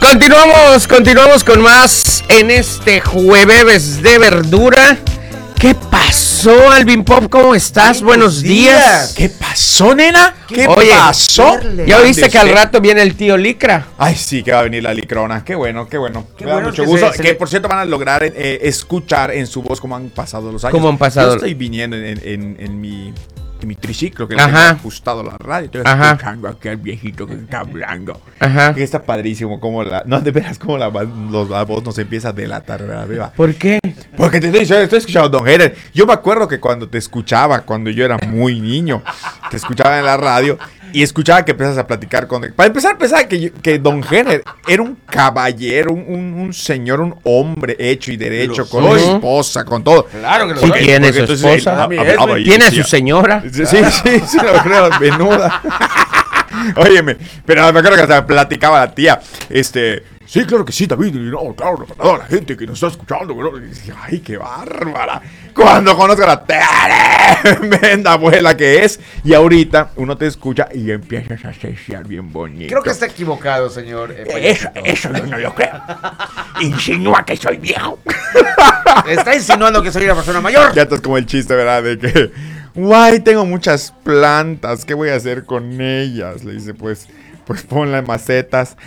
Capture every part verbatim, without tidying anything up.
Continuamos, continuamos con más en este jueves de verdura. ¿Qué pasó, Alvin Pop? ¿Cómo estás? Buenos días. ¿Qué pasó, nena? ¿Qué Oye, pasó? ¿Ya oíste que al rato viene el tío Licra? Ay, sí, que va a venir la licrona. Qué bueno, qué bueno. Qué Me da bueno mucho que gusto. se- se que le- por cierto van a lograr eh, escuchar en su voz cómo han pasado los años. ¿Cómo han pasado? Yo estoy viniendo en, en, en mi... En mi triciclo que le Ajá. tengo ajustado a la radio. Estoy Ajá. escuchando aquí al viejito que está hablando. Ajá. Que está padrísimo como la... No, de veras como la, los, la voz nos empieza a delatar, ¿verdad? Beba? ¿Por qué? Porque te estoy diciendo, estoy escuchando a Don Herer. Yo me acuerdo que cuando te escuchaba, cuando yo era muy niño, te escuchaba en la radio y escuchaba que empezas a platicar con... Para empezar, pensaba que, yo- que Don Herer era un caballero, un, un, un señor, un hombre hecho y derecho, Lo con soy. su esposa, con todo. Claro que lo Sí, soy. tiene Porque su entonces él esposa. hab- hablaba y Tiene a su decía- señora. Sí, sí, sí, sí, lo creo, menuda. Óyeme, pero me acuerdo que hasta platicaba la tía, este, sí, claro que sí, David, y no, claro, a toda la gente que nos está escuchando, ¿no? Y dije, ay, qué bárbara. Cuando conozco a la tremenda abuela que es, y ahorita uno te escucha y empiezas a cesear bien bonito. Creo que está equivocado, señor. eh, Eso, payasito. eso yo no lo creo. Insinúa que soy viejo. Está insinuando que soy una persona mayor. Ya estás como el chiste, ¿verdad? De que, guay, tengo muchas plantas, ¿qué voy a hacer con ellas? Le dice, pues, pues ponla en macetas.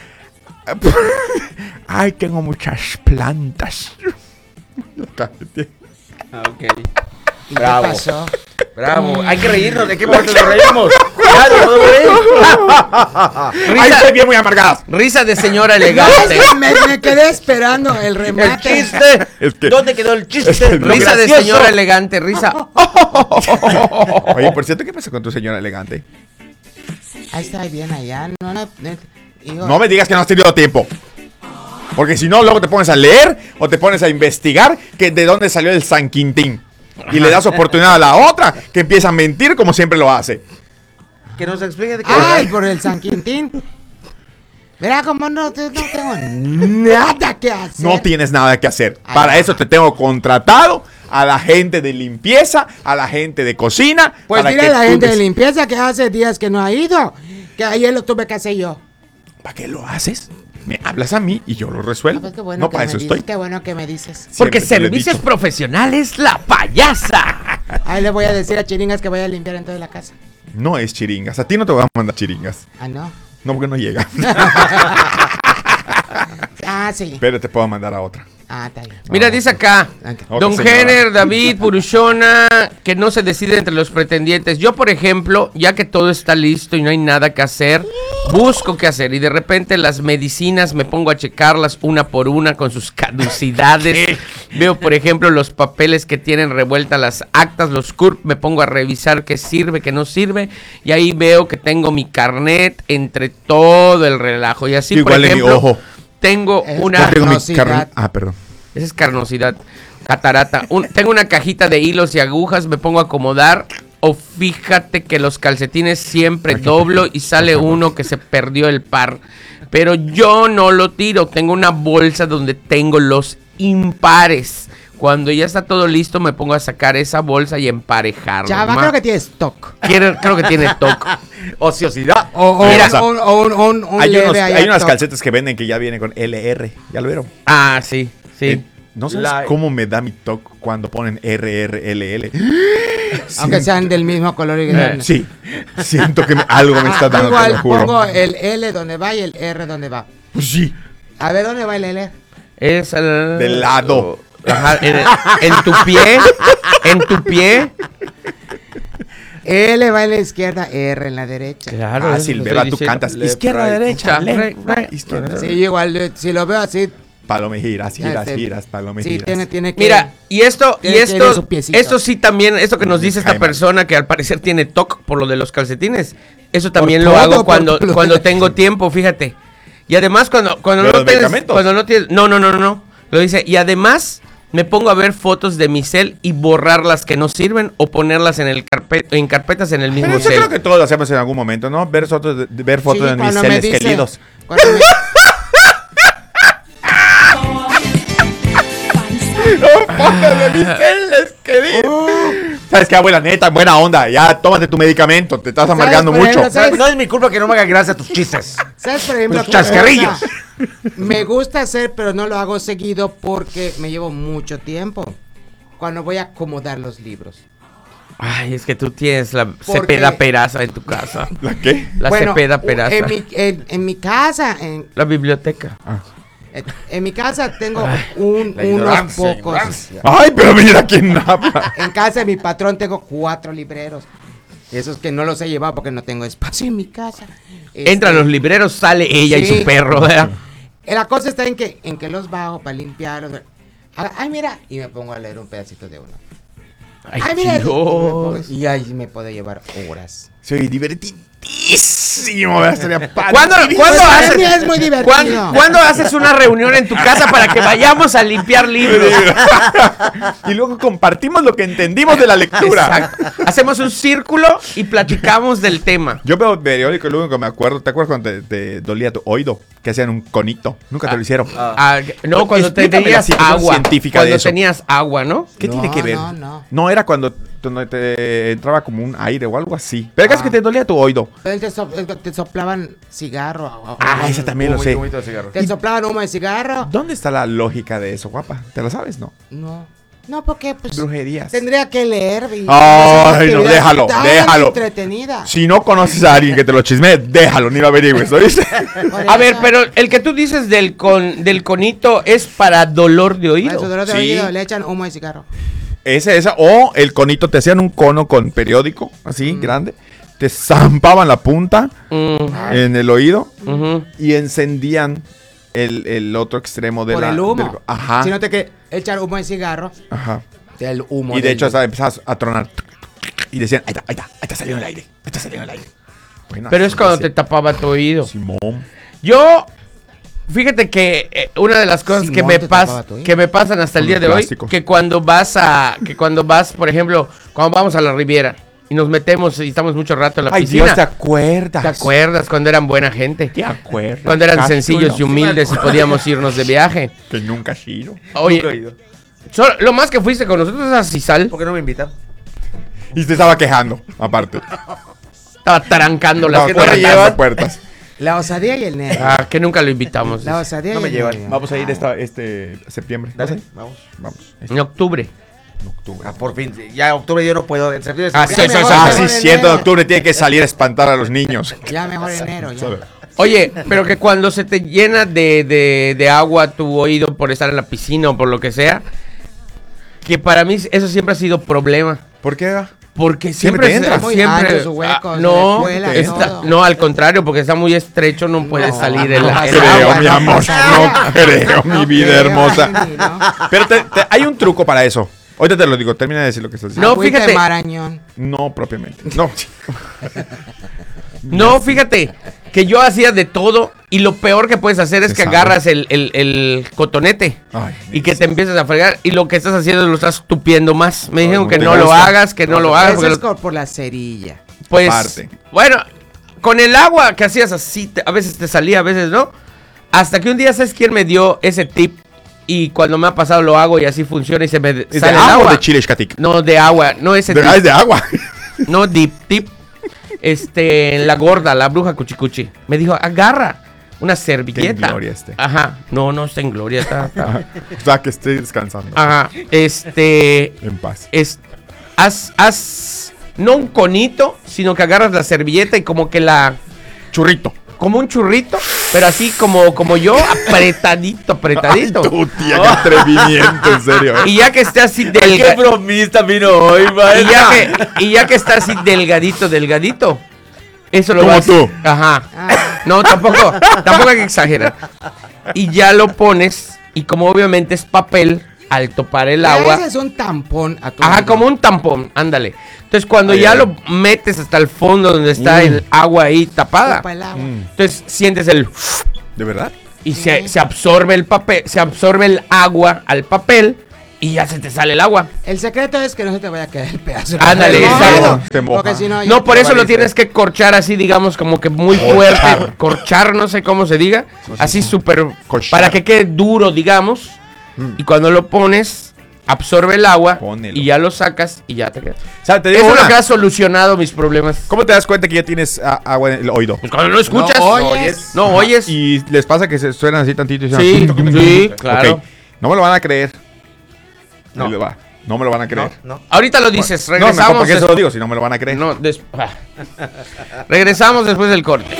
Ay, tengo muchas plantas. La cállate. Ah, ok. ¿Y Bravo. qué pasó? Bravo. Hay que reírnos. ¿De qué parte nos reímos? Ya, no puedo reír. Ay, estoy bien muy amargadas. Risa de señora No, elegante. es que me, me quedé esperando el El remate. chiste. Es que- ¿Dónde quedó el chiste? Es que- Lo Risa de gracioso. señora elegante, risa. Oye, por cierto, ¿qué pasa con tu señora elegante? Ahí está bien allá. No, no, no, digo, No me digas que no has tenido tiempo. Porque si no, luego te pones a leer o te pones a investigar que de dónde salió el San Quintín. Y le das oportunidad a la otra que empieza a mentir como siempre lo hace. Que nos explique de qué. Ay, por el San Quintín. Verá como no, te- no tengo nada que hacer. No tienes nada que hacer. Ay, Para no. eso te tengo contratado a la gente de limpieza, a la gente de cocina. Pues para dile que a la tú gente de des- limpieza que hace días que no ha ido. Que ayer lo tuve que hacer yo. ¿Para qué lo haces? Me hablas a mí y yo lo resuelvo. Ah, pues qué bueno no, que para me eso dices, estoy. Qué bueno que me dices. Porque Siempre te lo he servicios dicho. profesionales, la payasa. Ahí le voy a decir a Chiringas que vaya a limpiar en toda la casa. No es chiringas. A ti no te voy a mandar chiringas. Ah, no. No, porque no llega. Ah, sí. Pero te puedo mandar a otra. Ah, está bien. Mira, dice acá, Otra Don señora. Jenner, David, Purushona, que no se decide entre los pretendientes. Yo, por ejemplo, ya que todo está listo y no hay nada que hacer, busco qué hacer y de repente las medicinas me pongo a checarlas una por una con sus caducidades. Veo, por ejemplo, los papeles que tienen revueltas las actas, los C U R P, me pongo a revisar qué sirve, qué no sirve y ahí veo que tengo mi carnet entre todo el relajo. Y así, por Igual en mi ejemplo, ojo. tengo Es una... Yo tengo mi Carnosidad. carne- Ah, perdón. Esa es carnosidad, catarata. Un- tengo una cajita de hilos y agujas, me pongo a acomodar. O fíjate que los calcetines siempre doblo y sale uno que se perdió el par. Pero yo no lo tiro, tengo una bolsa donde tengo los impares. Cuando ya está todo listo me pongo a sacar esa bolsa y emparejarlo. Chava, Ma- creo que tienes stock. Quiero- creo que tiene toque. Ociosidad. O, o, Mira, o, o un, un, un Hay, leve unos, ahí hay al unas top. calcetas que venden que ya vienen con L R. ¿Ya lo vieron? Ah, sí, sí. Eh, no sabes La- cómo me da mi toque cuando ponen R R L L. Aunque sean del mismo color y grande. Sí, siento que me- algo me está Ah, dando, te igual lo juro. pongo el L donde va y el R donde va. Pues sí, A ver, ¿dónde va el L? Es el... del lado. Ajá, en, en tu pie, en tu pie. L va en la izquierda, R en la derecha. Claro. Ah, eso lo Silvera, estoy tú diciendo. cantas Left, izquierda, right, derecha, left, left, right, right, izquierda. Sí, igual, eh, si lo veo así. Palome giras, giras, este, giras, palome Sí, giras. tiene, tiene que. Mira, y esto, y Tiene que ir en esto, su piecito. esto sí también, esto que nos dice esta Jaime. persona que al parecer tiene T O C por lo de los calcetines, eso también Por lo todo, hago por cuando, lo- cuando tengo tiempo, fíjate. Y además cuando, cuando ¿Pero no los tienes, medicamentos? cuando no tienes, no, no, no, no, no, lo dice, y además me pongo a ver fotos de mi cel y borrar las que no sirven o ponerlas en el carpe- en carpetas en el mismo Pero yo cel. creo que todos lo hacemos en algún momento, ¿no? Ver fotos de, de- ver fotos Sí, de mis cuando me seres dice- queridos. cuando me- Fotos de mis seres queridos. ¿Sabes qué, abuela? Neta, buena onda. Ya, tómate tu medicamento. Te estás amargando por mucho. ejemplo, ¿sabes? No es mi culpa que no me haga gracia tus chistes. ¿Sabes, por ejemplo? Los cómo se chascarrillos. usa- Me gusta hacer, pero no lo hago seguido porque me llevo mucho tiempo. Cuando voy a acomodar los libros. Ay, es que tú tienes la Porque- cepeda peraza en tu casa. ¿La qué? La Bueno, cepeda peraza. En mi, en, en mi casa, en, La biblioteca. en, en mi casa tengo un, la unos ignorancia, pocos. ignorancia. Ay, pero mira quién habla. En casa de mi patrón tengo cuatro libreros. Esos que no los he llevado porque no tengo espacio en mi casa. Este, Entran los libreros, sale ella y sí. su perro, ¿verdad? La cosa está en que, en que los bajo para limpiarlos. Ah, Ay, mira, y me pongo a leer un pedacito de uno. Ay, Ay, mira, Dios. y ahí me puede llevar horas. Soy divertidísimo. ¿verdad? Estaría padre. ¿Cuándo, ¿cuándo Pues para haces, mí es muy divertido. ¿cuándo, cuándo haces una reunión en tu casa para que vayamos a limpiar libros? Y luego compartimos lo que entendimos de la lectura. Exacto. Hacemos un círculo y platicamos del tema. Yo veo periódico y lo único que me acuerdo, ¿te acuerdas cuando te, te dolía tu oído? Que hacían un conito. Nunca te lo hicieron. Ah, no, cuando te Explícame la tenías situación agua. científica de Cuando eso. tenías agua, ¿no? ¿Qué No, tiene que ver? no, no. No, era cuando, cuando te entraba como un aire o algo así. Pero es que te dolía tu oído. Te, so- te soplaban cigarro. o- o- Ah, ese también lo Humo, sé. humito de cigarro. Te soplaban humo de cigarro. ¿Dónde está la lógica de eso, guapa? ¿Te lo sabes, no? No. No, porque pues Brujerías. tendría que leer. Y, Ay, esa no, actividad déjalo, tan déjalo. entretenida. Si no conoces a alguien que te lo chismee, déjalo, ni lo averigües, ¿oíste? Por A ver, eso, pero el que tú dices del con del conito es para dolor de para oído. su dolor de Sí. oído le echan humo de cigarro. Ese, esa. O el conito, te hacían un cono con periódico, así, grande. Te zampaban la punta Mm, en el oído ujú. y encendían el, el otro extremo de Por la... el humo. del- ajá, Si no te que echar humo de cigarro. ajá. El humo. Y de del- hecho hasta empezabas a tronar. Y decían, ahí está, ahí está, ahí está saliendo el aire. Ahí está saliendo el aire. Bueno, Pero es así cuando te dice tapaba tu oído. Simón. Yo, fíjate que eh, una de las cosas que Simón me te pas- tapaba tu oído. que me pasan hasta el Con día los de hoy, plásticos. que cuando vas a, que cuando vas, por ejemplo, cuando vamos a la Riviera y nos metemos y estamos mucho rato en la Ay, piscina. Dios, ¿te acuerdas? ¿Te acuerdas cuando eran buena gente? ¿Te acuerdas? Cuando eran Cápsula. sencillos y humildes y podíamos irnos de viaje. Que nunca giro. Nunca he Oye, ido. solo- lo más que fuiste con nosotros es a Cisal. ¿Por qué no me invitan? Y te estaba quejando, aparte. Estaba tarancando las No, puertas. cerrando puertas. La osadía y el nervio. Ah, que nunca lo invitamos. La osadía No y me el llevan. nervio. Vamos a ir esta, este septiembre. ¿Vas a Dale, ir? vamos. Vamos. En octubre. En octubre. Ah, por fin. Ya octubre yo no puedo. En septiembre. Ah, sí, sí, sí, sí, Ah, sí. sí, siete de octubre tiene que salir a espantar a los niños. Ya mejor enero. Ya. Oye, pero que cuando se te llena de, de, de agua tu oído por estar en la piscina o por lo que sea, que para mí eso siempre ha sido problema. ¿Por qué? Porque Siempre siempre, te entra. se- Muy siempre ancho su hueco, ah, se no, le cuela está- todo. no, al contrario, porque está muy estrecho, no puede salir el, no, el no Creo, agua. mi amor. No creo, mi vida creo, hermosa. Andy, ¿no? Pero te- te- hay un truco para eso. Ahorita te lo digo, termina de decir lo que estás diciendo. No, Agüita de fíjate. Marañón. No, propiamente. No. No, fíjate, que yo hacía de todo y lo peor que puedes hacer es Se que sabe. agarras el, el, el cotonete Ay, y que te empiezas a fregar y lo que estás haciendo lo estás tupiendo más. Me dijeron no que te no lo gusta. hagas, que no lo hagas. Eso porque es lo- co- por la cerilla. Pues, Aparte. bueno, con el agua que hacías así, te- a veces te salía, a veces no. Hasta que un día, ¿sabes quién me dio ese tip? Y cuando me ha pasado lo hago y así funciona y se me ¿Es de sale el agua o agua. de chile Xcatic? No, de agua, no ese De- tip. ah, es de agua. No, dip, tip. Este, la gorda, la bruja cuchicuchi. Me dijo, agarra una servilleta. Está en gloria este. Ajá. No, no está en gloria, está. está- O sea, que esté descansando. Ajá. Este. En paz. Es. Haz. Haz. No un conito, sino que agarras la servilleta y como que la. Churrito. Como un churrito, pero así como, como yo, apretadito, apretadito. Ay, tu tía, qué atrevimiento, en serio. ¿eh? Y ya que esté así Qué delgadito. bromista vino hoy, Y maestra. ya que, y ya que está así delgadito, delgadito. Eso lo Como vas. tú. Ajá. Ah, No, tampoco, tampoco hay que exagerar. Y ya lo pones, y como obviamente es papel, al topar el agua. Ese es un tampón a tu Ajá, oído. como un tampón, ándale. Entonces cuando Ay, ya ay. lo metes hasta el fondo donde está Mm. el agua ahí tapada, Chupa el agua. entonces sientes el ¿De verdad? y Sí. se, se absorbe el papel, se absorbe el agua al papel y ya se te sale el agua. El secreto es que no se te vaya a caer el pedazo. de Ándale, papel exacto. mojado, Se moja. Porque si no, ya No, por te eso lo valiste. tienes que corchar así, digamos, como que muy fuerte. Corchar, no sé cómo se diga. Así súper. Corchar. Para que quede duro, digamos. Y cuando lo pones, absorbe el agua Pónelo. y ya lo sacas y ya te quedas. O sea, te digo Eso es una. lo que ha solucionado mis problemas. ¿Cómo te das cuenta que ya tienes a- agua en el oído? Pues cuando no escuchas, No no oyes. oyes. No oyes. Y les pasa que se suenan así tantito y se Sí, sí, claro. Ok, no me lo van a creer. No. Ahí le va. No me lo van a creer. No, no. Ahorita lo dices, No, mejor regresamos. porque eso des- lo digo, si no me lo van a creer. No, des- ah. Regresamos después del corte.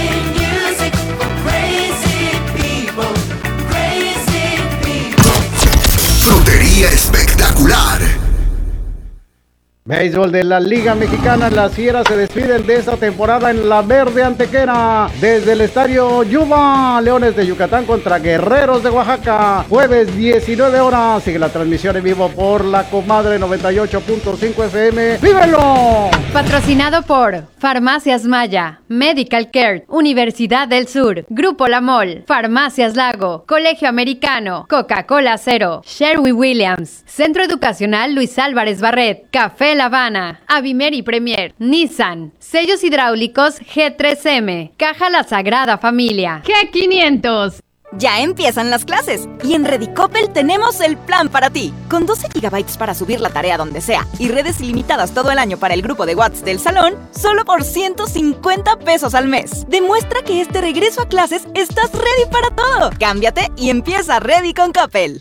Frutería espectacular. Béisbol de la Liga Mexicana, las Fieras se despiden de esta temporada en la Verde Antequera. Desde el estadio Yuba, Leones de Yucatán contra Guerreros de Oaxaca. Jueves diecinueve horas, sigue la transmisión en vivo por la Comadre noventa y ocho punto cinco F M. ¡Vívelo! Patrocinado por Farmacias Maya, Medical Care, Universidad del Sur, Grupo La Mol, Farmacias Lago, Colegio Americano, Coca-Cola Cero, Sherwin Williams, Centro Educacional Luis Álvarez Barret, Café La Habana, Avimeri Premier, Nissan, Sellos Hidráulicos G tres M, Caja La Sagrada Familia, G quinientos. Ya empiezan las clases y en Redicopel tenemos el plan para ti. Con doce gigabytes para subir la tarea donde sea y redes ilimitadas todo el año para el grupo de WhatsApp del salón, solo por ciento cincuenta pesos al mes. Demuestra que este regreso a clases estás ready para todo. Cámbiate y empieza Ready con Coppel.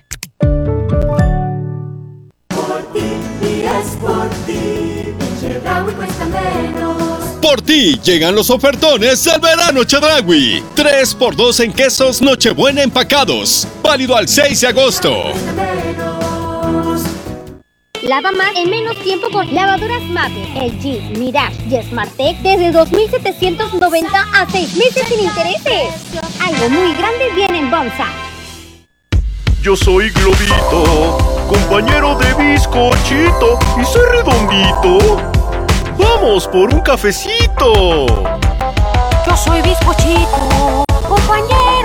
Por ti llegan los ofertones del verano Chedraui. tres por dos en quesos Nochebuena empacados. Válido al seis de agosto. Lava más en menos tiempo con lavadoras Mave, L G, Mirage y Smartec desde dos mil setecientos noventa a seis meses sin intereses. Algo muy grande viene en Bonsa. Yo soy Globito, compañero de bizcochito, y soy redondito. ¡Vamos por un cafecito! Yo soy bizcochito, compañero